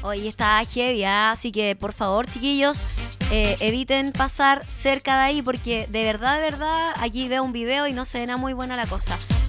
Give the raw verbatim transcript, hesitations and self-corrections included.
Hoy está heavy, ¿ah? Así que por favor, chiquillos, eh, eviten pasar cerca de ahí porque de verdad, de verdad, aquí veo un video y no se ve nada muy buena la cosa.